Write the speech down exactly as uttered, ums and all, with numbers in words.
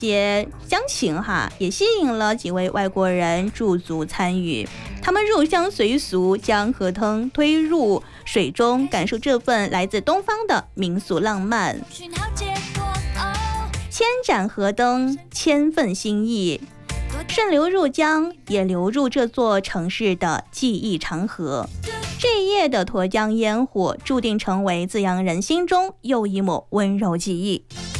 些乡情哈，也吸引了几位外国人驻足参与。他们入乡随俗，将河灯推入水中，感受这份来自东方的民俗浪漫。千盏河灯，千份心意，顺流入江，也流入这座城市的记忆长河。这一夜的沱江烟火，注定成为滋养人心中又一抹温柔记忆。